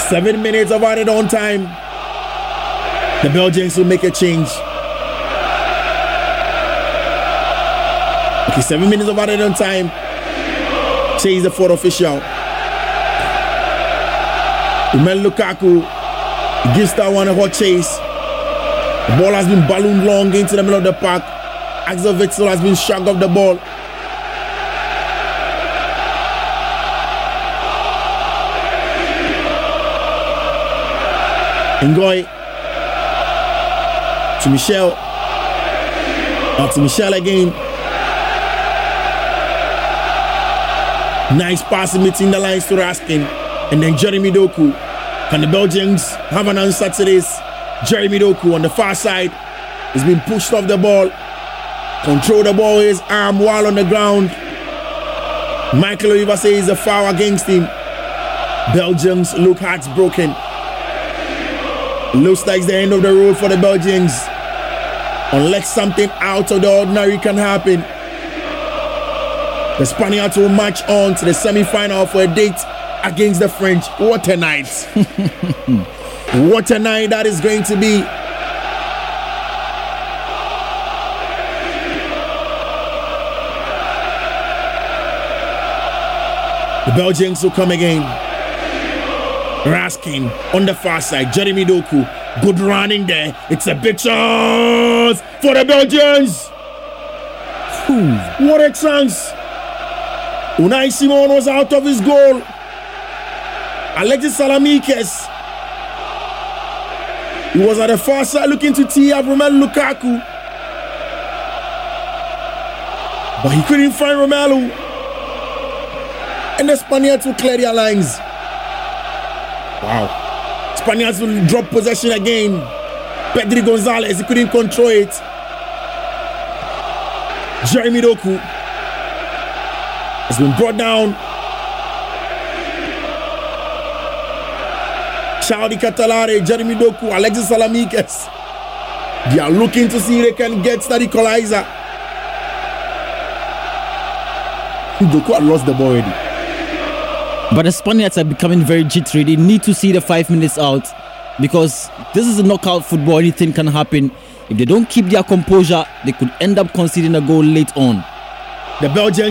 7 minutes of added on time. The Belgians will make a change. Okay, 7 minutes of added on time. Chase the fourth official. Romelu Lukaku gives that one a hot chase. The ball has been ballooned long into the middle of the park. Axel Witsel has been shot off the ball. Ngoy to Michel. Now to Michel again. Nice pass in between the lines to Raskin. And then Jeremy Doku. Can the Belgians have an answer to this? Jeremy Doku on the far side has been pushed off the ball. Control the ball with his arm while on the ground. Michael Oliver says a foul against him. Belgians look heartbroken. Looks like it's the end of the road for the Belgians. Unless something out of the ordinary can happen. The Spaniards will march on to the semi-final for a date against the French. What a night. What a night that is going to be. The Belgians will come again. Raskin on the far side. Jeremy Doku. Good running there. It's a big chance for the Belgians. What a chance. Unai Simon was out of his goal. Alexis Salamikes. He was at the far side looking to tee up Romelu Lukaku. But he couldn't find Romelu. And the Spaniards will clear their lines. Wow. Spaniards will drop possession again. Pedri Gonzalez, he couldn't control it. Jeremy Doku has been brought down. Charlie Catalare, Jeremy Doku, Alexis Salamikes. They are looking to see if they can get that equalizer. Doku had lost the ball already. But the Spaniards are becoming very jittery. They need to see the 5 minutes out because this is a knockout football. Anything can happen. If they don't keep their composure, they could end up conceding a goal late on. The Belgians